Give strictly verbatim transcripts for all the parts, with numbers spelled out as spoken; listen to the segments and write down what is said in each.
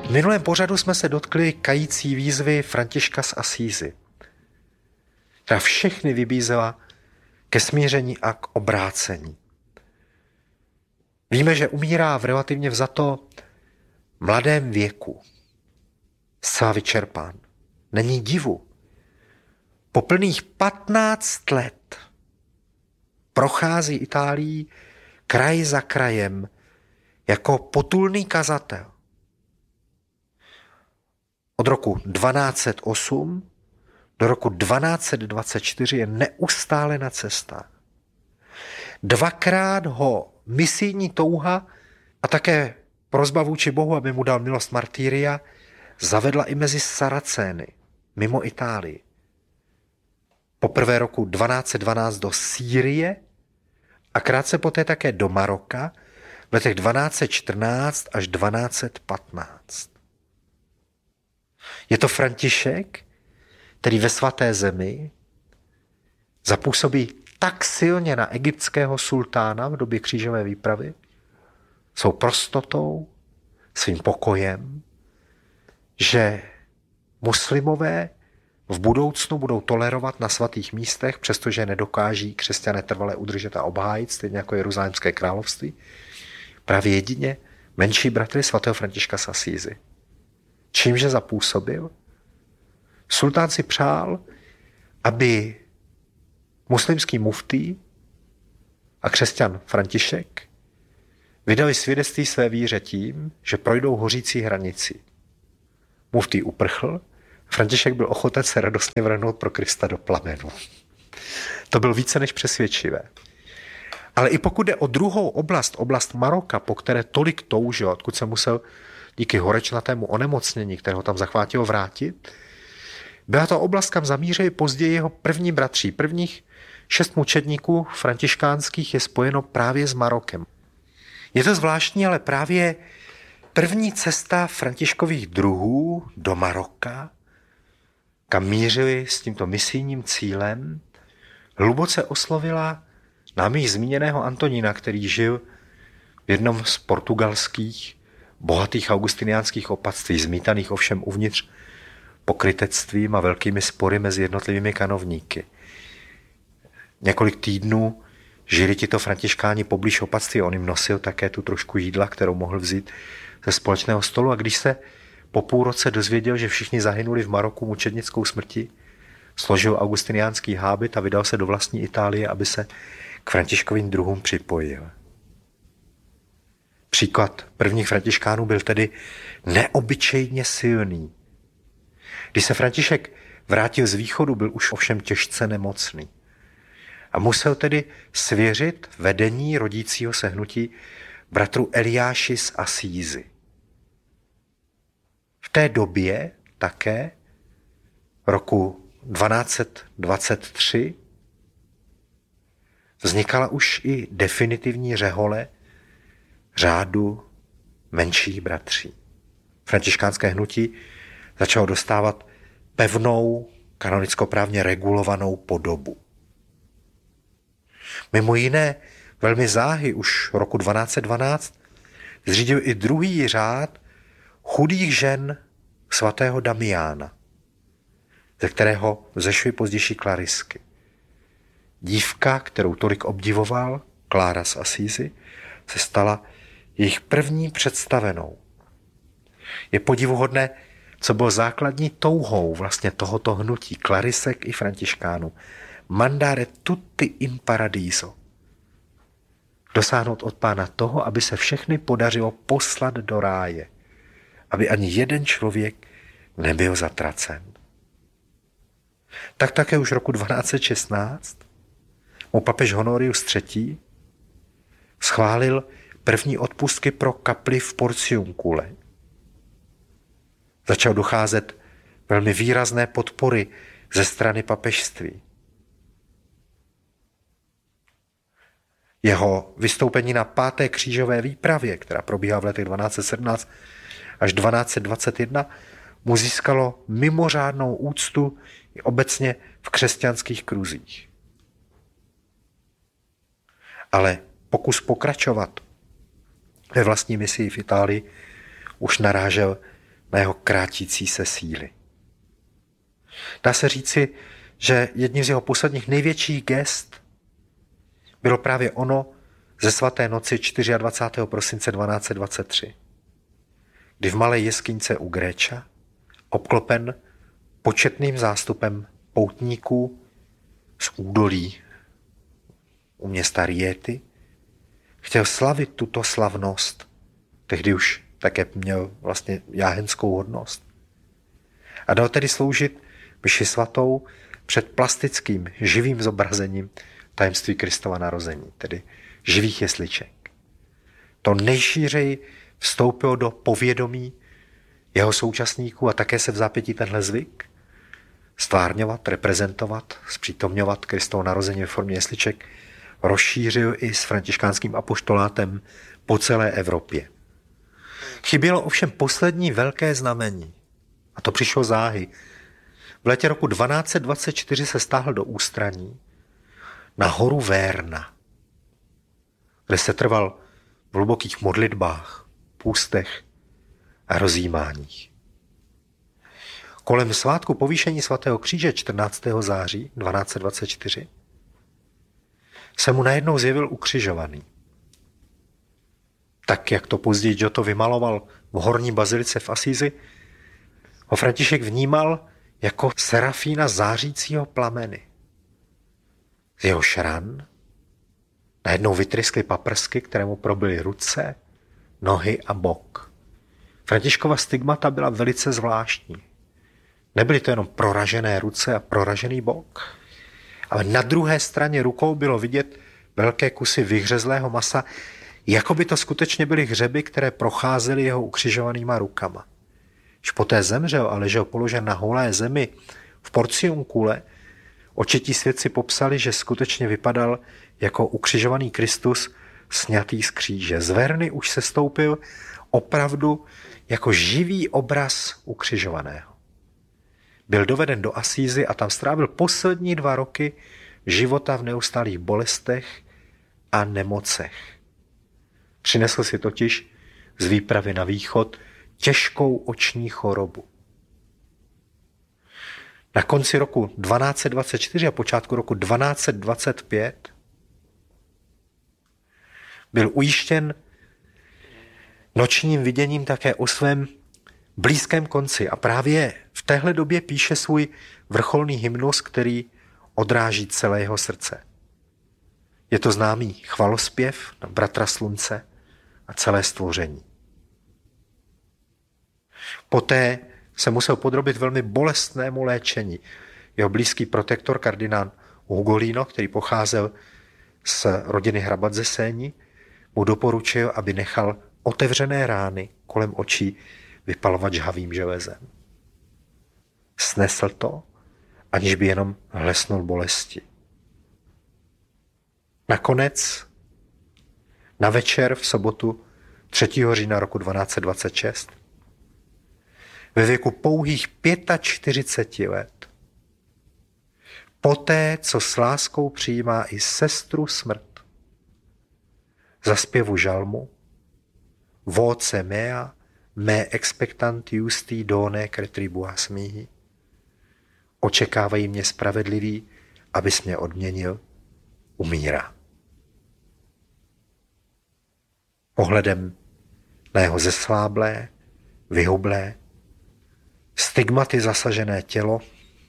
V minulém pořadu jsme se dotkli kající výzvy Františka z Asízy, která všechny vybízela ke smíření a k obrácení. Víme, že umírá v relativně vzato mladém věku. Zcela vyčerpán. Není divu. Po plných patnáct let prochází Itálií kraj za krajem jako potulný kazatel. Od roku dvanáct set osm do roku dvanáct set dvacet čtyři je neustále na cestách. Dvakrát ho misijní touha a také prosba vůči Bohu, aby mu dal milost martyria, zavedla i mezi Saracény, mimo Itálii. Poprvé roku dvanáct set dvanáct do Sýrie a krátce poté také do Maroka v letech dvanáct set čtrnáct až dvanáct set patnáct. Je to František, který ve svaté zemi zapůsobí tak silně na egyptského sultána v době křížové výpravy, svou prostotou, svým pokojem, že muslimové v budoucnu budou tolerovat na svatých místech, přestože nedokáží křesťané trvale udržet a obhájit, stejně jako Jeruzalémské království, právě jedině menší bratry svatého Františka z Asízy. Čímže zapůsobil? Sultán si přál, aby muslimský muftý a křesťan František vydali svědectví své víře tím, že projdou hořící hranici. Muftý uprchl, František byl ochoten se radostně vrhnout pro Krista do plamenů. To bylo více než přesvědčivé. Ale i pokud jde o druhou oblast, oblast Maroka, po které tolik toužil, odkud se musel díky horečnatému onemocnění, kterého tam zachvátilo, vrátit, byla to oblast, kam zamířili později jeho první bratři. Prvních šest mučedníků františkánských je spojeno právě s Marokem. Je to zvláštní, ale právě první cesta Františkových druhů do Maroka, kam mířili s tímto misijním cílem, hluboce oslovila námi zmíněného Antonína, který žil v jednom z portugalských bohatých augustiniánských opatství, zmítaných ovšem uvnitř pokrytectvím a velkými spory mezi jednotlivými kanovníky. Několik týdnů žili tito františkáni poblíž opatství, on jim nosil také tu trošku jídla, kterou mohl vzít ze společného stolu, a když se po půl roce dozvěděl, že všichni zahynuli v Maroku mučednickou smrtí, složil augustiniánský hábit a vydal se do vlastní Itálie, aby se k Františkovým druhům připojil. Příklad prvních františkánů byl tedy neobyčejně silný. Když se František vrátil z východu, byl už ovšem těžce nemocný. A musel tedy svěřit vedení rodícího se hnutí bratru Eliáši z Asízy. V té době také roku dvanáct set dvacet tři vznikala už i definitivní řehole řádu menších bratří. Františkánské hnutí začalo dostávat pevnou, kanonickoprávně regulovanou podobu. Mimo jiné velmi záhy už roku dvanáct set dvanáct zřídil i druhý řád chudých žen svatého Damiána, ze kterého vzešly pozdější klarisky. Dívka, kterou tolik obdivoval, Klára z Asízy, se stala jejich první představenou. Je podivuhodné, co bylo základní touhou vlastně tohoto hnutí klarisek i františkánů. Mandare tutti in paradiso. Dosáhnout od Pána toho, aby se všechny podařilo poslat do ráje. Aby ani jeden člověk nebyl zatracen. Tak také už roku dvanáct set šestnáct mu papež Honorius třetí. schválil první odpustky pro kapli v Porciuncule. Začal docházet velmi výrazné podpory ze strany papežství. Jeho vystoupení na páté křížové výpravě, která probíhá v letech dvanáct set sedmnáct až dvanáct set dvacet jedna, mu získalo mimořádnou úctu i obecně v křesťanských kruzích. Ale pokus pokračovat ve vlastní misii v Itálii už narážel na jeho krátící se síly. Dá se říci, že jedním z jeho posledních největších gest bylo právě ono ze svaté noci dvacátého čtvrtého prosince dvanáct dvacet tři, kdy v malé jeskyňce u Gréča, obklopen početným zástupem poutníků z údolí u města Rieti, chtěl slavit tuto slavnost, tehdy už také měl vlastně jáhenskou hodnost. A dal tedy sloužit mši svatou před plastickým živým zobrazením tajemství Kristova narození, tedy živých jesliček. To nejšířeji vstoupilo do povědomí jeho současníků a také se v zápětí tenhle zvyk stvárňovat, reprezentovat, zpřítomňovat Kristovo narození ve formě jesliček rozšířil i s františkánským apoštolátem po celé Evropě. Chybělo ovšem poslední velké znamení, a to přišlo záhy. V létě roku dvanáct dvacet čtyři se stáhl do ústraní na horu Verna, kde se trval v hlubokých modlitbách, půstech a rozjímáních. Kolem svátku povýšení svatého kříže čtrnáctého září dvanáct dvacet čtyři se mu najednou zjevil ukřižovaný. Tak, jak to později Giotto vymaloval v horní bazilice v Asízi, ho František vnímal jako serafína zářícího plameny. Z jeho šran najednou vytryskly paprsky, které mu probily ruce, nohy a bok. Františkova stigmata byla velice zvláštní. Nebyly to jenom proražené ruce a proražený bok, ale na druhé straně rukou bylo vidět velké kusy vyhřezlého masa, jako by to skutečně byly hřeby, které procházely jeho ukřižovanýma rukama. Když poté zemřel a ležel položen na holé zemi v porciunkule, očití svědci popsali, že skutečně vypadal jako ukřižovaný Kristus sňatý z kříže. Z Verny už se stoupil opravdu jako živý obraz ukřižovaného. Byl doveden do Asízy a tam strávil poslední dva roky života v neustálých bolestech a nemocech. Přinesl si totiž z výpravy na východ těžkou oční chorobu. Na konci roku dvanáct dvacet čtyři a počátku roku dvanáct dvacet pět byl ujištěn nočním viděním také o svém blízkém konci a právě v téhle době píše svůj vrcholný hymnus, který odráží celé jeho srdce. Je to známý chvalospěv na bratra slunce a celé stvoření. Poté se musel podrobit velmi bolestnému léčení. Jeho blízký protektor kardinál Ugolino, který pocházel z rodiny Hrabat ze Séni, mu doporučil, aby nechal otevřené rány kolem očí vypalovat žhavým železem. Snesl to, aniž by jenom hlesnul bolesti. Nakonec na večer v sobotu třetího října roku dvanáct dvacet šest ve věku pouhých čtyřicet pět let, poté, co s láskou přijímá i sestru smrt, za zpěvu žalmu Voce mea, me expectant justi done retribuas mihi, očekávají mě spravedlivý, abys mě odměnil, umírá. Pohledem na jeho zesláblé, vyhublé, stigmaty zasažené tělo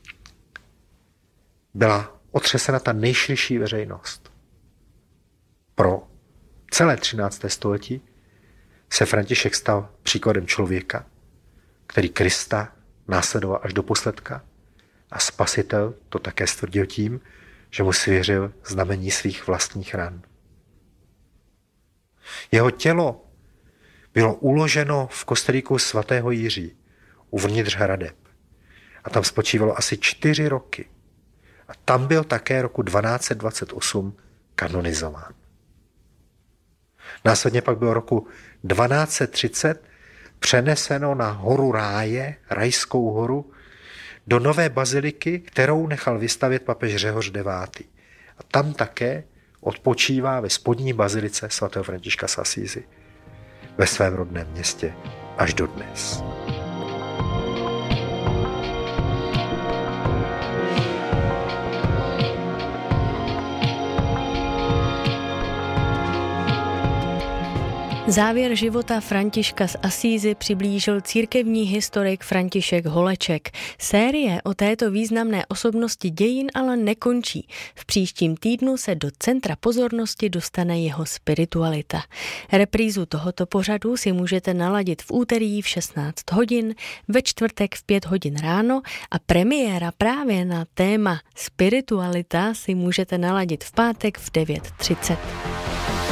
byla otřesena ta nejširší veřejnost. Pro celé třinácté století se František stal příkladem člověka, který Krista následoval až do posledka a Spasitel to také stvrdil tím, že mu svěřil znamení svých vlastních ran. Jeho tělo bylo uloženo v kostelíku svatého Jiří uvnitř hradeb a tam spočívalo asi čtyři roky. A tam byl také roku dvanáct dvacet osm kanonizován. Následně pak bylo roku dvanáct třicet přeneseno na horu Ráje, Rajskou horu, do nové baziliky, kterou nechal vystavět papež Řehoř devátý. A tam také odpočívá ve spodní bazilice svatého Františka z Asízy ve svém rodném městě až dodnes. Závěr života Františka z Asízy přiblížil církevní historik František Holeček. Série o této významné osobnosti dějin ale nekončí. V příštím týdnu se do centra pozornosti dostane jeho spiritualita. Reprízu tohoto pořadu si můžete naladit v úterý v šestnáct hodin, ve čtvrtek v pět hodin ráno a premiéra právě na téma spiritualita si můžete naladit v pátek v devět třicet.